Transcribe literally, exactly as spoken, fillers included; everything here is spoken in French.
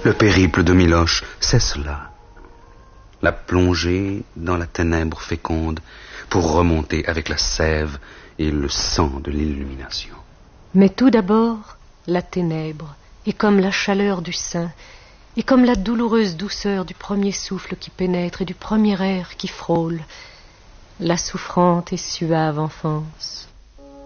Le périple de Miloche, c'est cela. La plongée dans la ténèbre féconde pour remonter avec la sève et le sang de l'illumination. Mais tout d'abord, la ténèbre est comme la chaleur du sein, et comme la douloureuse douceur du premier souffle qui pénètre et du premier air qui frôle, la souffrante et suave enfance.